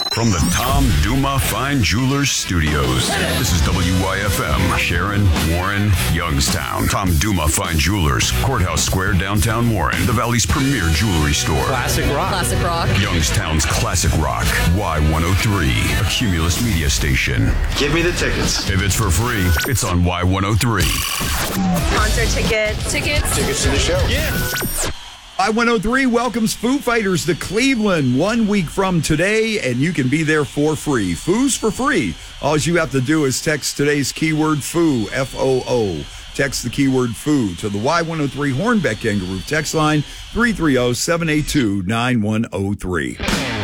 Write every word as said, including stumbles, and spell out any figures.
From the Tom Duma Fine Jewelers Studios, this is W Y F M, Sharon, Warren, Youngstown. Tom Duma Fine Jewelers, Courthouse Square, downtown Warren, the Valley's premier jewelry store. Classic rock. Classic rock. Youngstown's classic rock, Y one oh three, a Cumulus media station. Give me the tickets. If it's for free, it's on Y one oh three. Concert tickets. Tickets. Tickets to the show. Yeah. Y one oh three welcomes Foo Fighters to Cleveland one week from today, and you can be there for free. Foo's for free. All you have to do is text today's keyword Foo, F O O. Text the keyword Foo to the Y one oh three Hornbeck Kangaroo text line three three zero, seven eight two, nine one zero three.